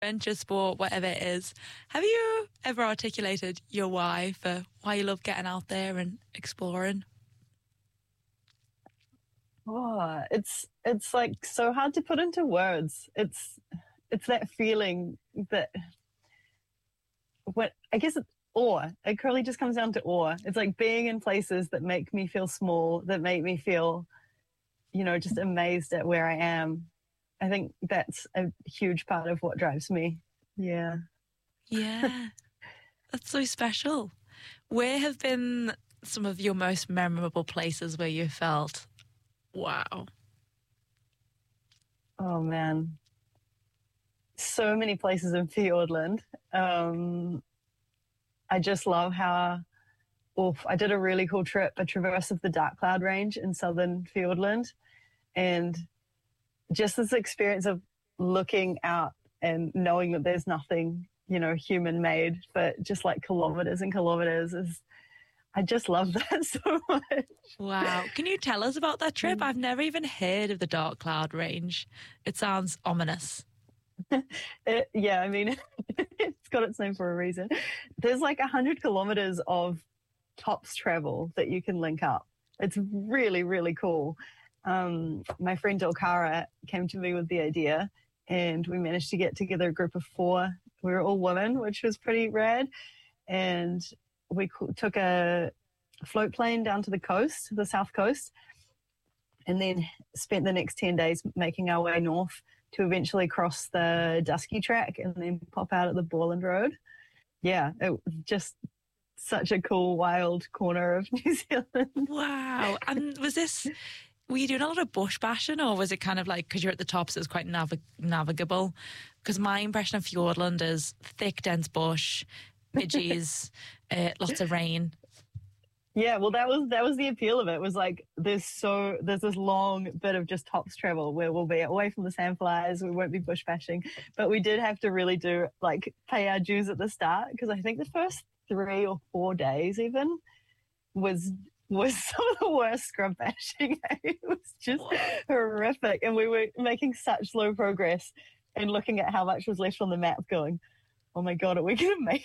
adventure sport, whatever it is. Have you ever articulated your why for why you love getting out there and exploring? Oh, it's like so hard to put into words. It's that feeling that what I guess it's awe. It really just comes down to awe. It's like being in places that make me feel small, that make me feel, just amazed at where I am. I think that's a huge part of what drives me. Yeah. Yeah, that's so special. Where have been some of your most memorable places where you felt, wow? Oh man. So many places in Fiordland. I just love how I did a really cool trip, a traverse of the Dark Cloud Range in southern Fiordland. And just this experience of looking out and knowing that there's nothing, human made, but just like kilometers and kilometers I just love that so much. Wow. Can you tell us about that trip? I've never even heard of the Dark Cloud Range. It sounds ominous. Yeah, I mean, it's got its name for a reason. There's like 100 kilometers of tops travel that you can link up. It's really, really cool. My friend Dolkara came to me with the idea, and we managed to get together a group of 4. We were all women, which was pretty rad. And we took a float plane down to the south coast, and then spent the next 10 days making our way north to eventually cross the Dusky Track and then pop out at the Borland Road. Yeah, it was just such a cool, wild corner of New Zealand. Wow. And were you doing a lot of bush bashing, or was it kind of like, because you're at the top, so it's quite navigable? Because my impression of Fiordland is thick, dense bush, midges, lots of rain. Yeah, well, that was the appeal of it. It was like there's this long bit of just tops travel where we'll be away from the sandflies. We won't be bush bashing, but we did have to really pay our dues at the start, because I think the first 3 or 4 days even was some of the worst scrub bashing. It was just horrific, and we were making such slow progress and looking at how much was left on the map, going, "Oh my God, are we going to make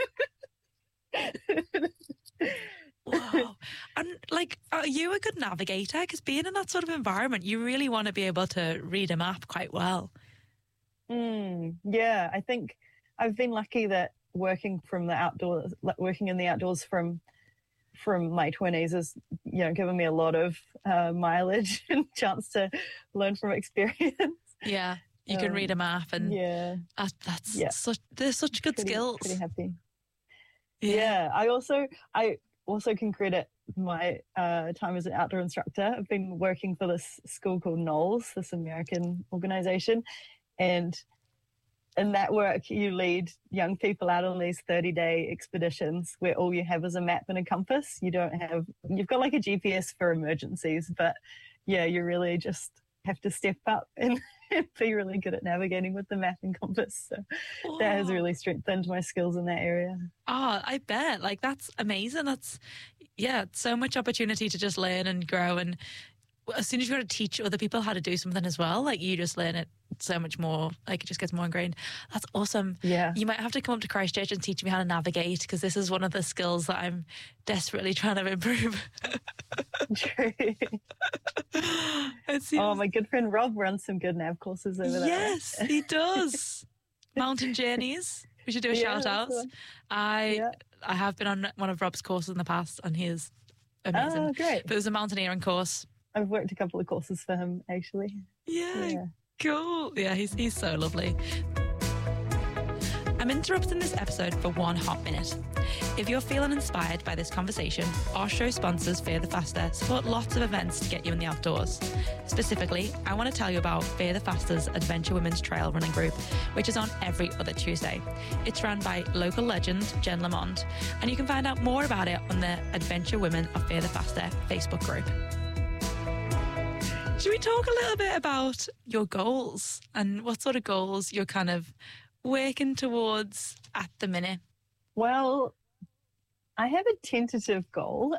it?" Wow. And are you a good navigator? Because being in that sort of environment, you really want to be able to read a map quite well. Yeah, I think I've been lucky that working in the outdoors from my 20s has, given me a lot of mileage and chance to learn from experience. Yeah, you can read a map, and they're such good skills. Pretty happy. Yeah, I also can credit my time as an outdoor instructor. I've been working for this school called NOLS, this American organization, and in that work you lead young people out on these 30-day expeditions where all you have is a map and a compass. You've got like a GPS for emergencies, but yeah, you really just have to step up and be really good at navigating with the map and compass. So that has really strengthened my skills in that area. Oh, I bet. That's amazing. So much opportunity to just learn and grow. And as soon as you've got to teach other people how to do something as well, you just learn it so much more. It just gets more ingrained. That's awesome. Yeah. You might have to come up to Christchurch and teach me how to navigate, because this is one of the skills that I'm desperately trying to improve. True. Oh, my good friend Rob runs some good nav courses over there. Yes, he does. Mountain Journeys. We should do a shout out. I have been on one of Rob's courses in the past, and he is amazing. Oh, great. But it was a mountaineering course. I've worked a couple of courses for him, actually. Yeah. Cool. Yeah, he's so lovely. I'm interrupting this episode for one hot minute. If you're feeling inspired by this conversation, our show sponsors Further Faster support lots of events to get you in the outdoors. Specifically, I want to tell you about Further Faster's Adventure Women's Trail Running Group, which is on every other Tuesday. It's run by local legend Jen Lamont, and you can find out more about it on the Adventure Women of Further Faster Facebook group. Should we talk a little bit about your goals and what sort of goals you're kind of working towards at the minute? Well, I have a tentative goal.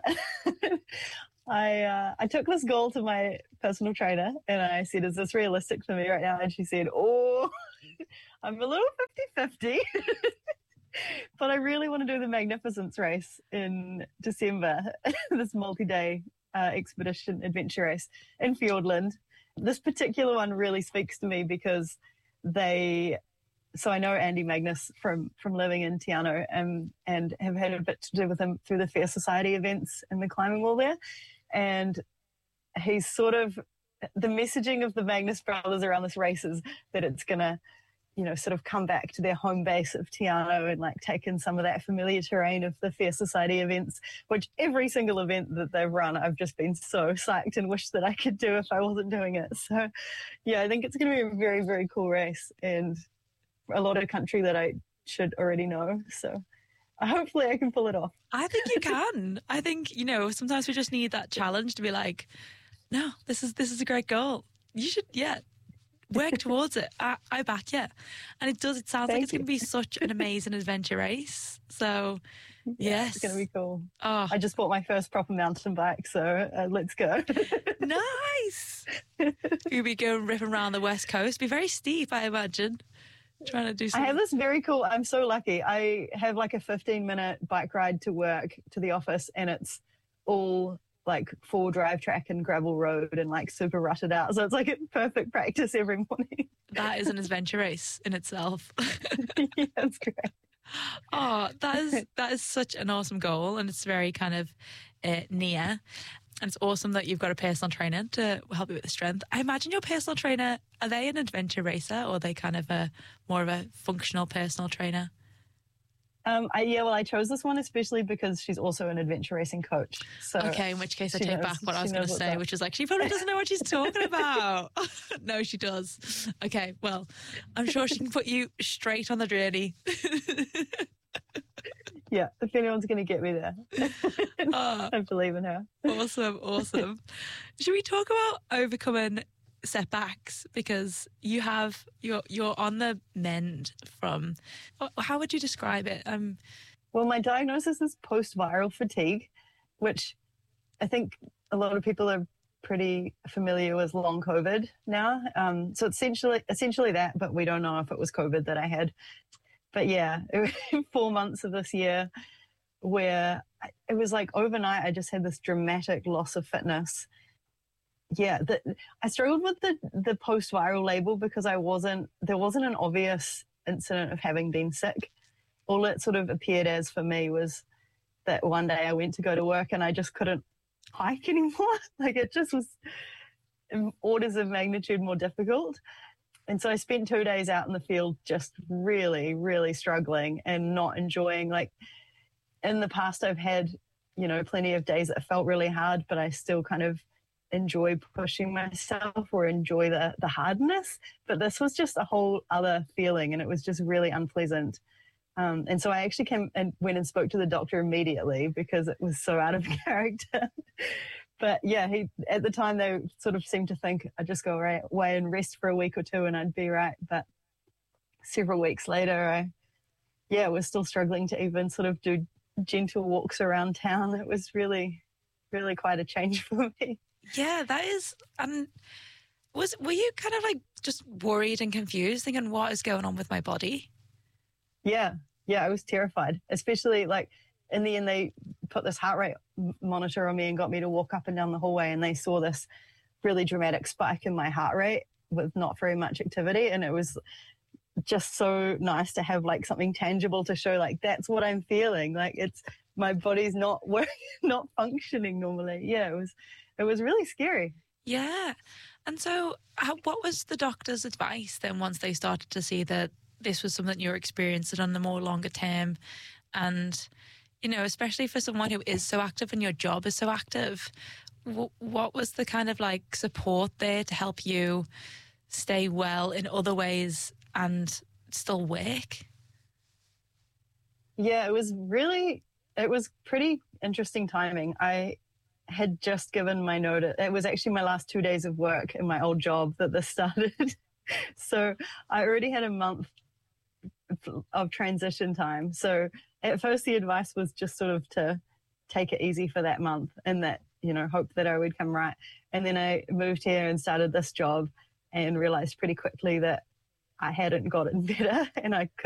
I took this goal to my personal trainer and I said, "Is this realistic for me right now?" And she said, "Oh, I'm a little 50-50. But I really want to do the Magnificence race in December, this multi-day expedition adventure race in Fiordland. This particular one really speaks to me because so I know Andy Magnus from living in Te Anau and have had a bit to do with him through the Fair Society events and the climbing wall there. And he's sort of, the messaging of the Magnus brothers around this race is that it's going to, sort of come back to their home base of Te Anau and like take in some of that familiar terrain of the Fair Society events, which every single event that they've run, I've just been so psyched and wished that I could do if I wasn't doing it. So yeah, I think it's going to be a very, very cool race and a lot of country that I should already know. So hopefully I can pull it off. I think you can. I think, sometimes we just need that challenge to be like, no, this is a great goal. You should, work towards it. I back you. And it sounds like it's going to be such an amazing adventure race. So, yes. It's going to be cool. Oh. I just bought my first proper mountain bike, so let's go. Nice. You'll be going ripping around the West Coast. Be very steep, I imagine. Trying to do something. I have this very cool, I'm so lucky. I have like a 15-minute bike ride to work, to the office, and it's all like full drive track and gravel road and like super rutted out. So it's like a perfect practice every morning. That is an adventure race in itself. Yeah, it's great. Oh, that is such an awesome goal, and it's very kind of near. And it's awesome that you've got a personal trainer to help you with the strength. I imagine your personal trainer, are they an adventure racer or are they kind of more of a functional personal trainer? I chose this one especially because she's also an adventure racing coach. So okay, in which case I take back what I was going to say, which is like, she probably doesn't know what she's talking about. No, she does. Okay, well, I'm sure she can put you straight on the journey. Yeah, if anyone's going to get me there, I believe in her. Awesome. Should we talk about overcoming setbacks, because you're on the mend from, how would you describe it? Well, my diagnosis is post-viral fatigue, which I think a lot of people are pretty familiar with long COVID now. So essentially that, but we don't know if it was COVID that I had. But yeah, 4 months of this year where it was like overnight I just had this dramatic loss of fitness. Yeah, I struggled with the post-viral label because there wasn't an obvious incident of having been sick. All it sort of appeared as for me was that one day I went to go to work and I just couldn't hike anymore. Like it just was orders of magnitude more difficult. And so I spent 2 days out in the field just really, really struggling and not enjoying. Like in the past I've had, plenty of days that felt really hard, but I still kind of enjoy pushing myself or enjoy the hardness. But this was just a whole other feeling and it was just really unpleasant. And so I actually came and went and spoke to the doctor immediately because it was so out of character. But yeah, at the time they sort of seemed to think I'd just go away and rest for a week or two and I'd be right. But several weeks later, I was still struggling to even sort of do gentle walks around town. It was really, really quite a change for me. Yeah, that is. Were you kind of like just worried and confused, thinking, what is going on with my body? Yeah, I was terrified, especially like in the end they put this heart rate monitor on me and got me to walk up and down the hallway and they saw this really dramatic spike in my heart rate with not very much activity. And it was just so nice to have like something tangible to show like, that's what I'm feeling. Like my body's not working, not functioning normally. Yeah, it was really scary. Yeah. And so what was the doctor's advice then once they started to see that this was something you're experiencing on the more longer term? And, especially for someone who is so active and your job is so active, what was the kind of like support there to help you stay well in other ways and still work? Yeah, it was pretty interesting timing. I had just given my notice. It was actually my last 2 days of work in my old job that this started. So I already had a month of transition time. So at first the advice was just sort of to take it easy for that month and that, hope that I would come right. And then I moved here and started this job and realized pretty quickly that I hadn't gotten better and I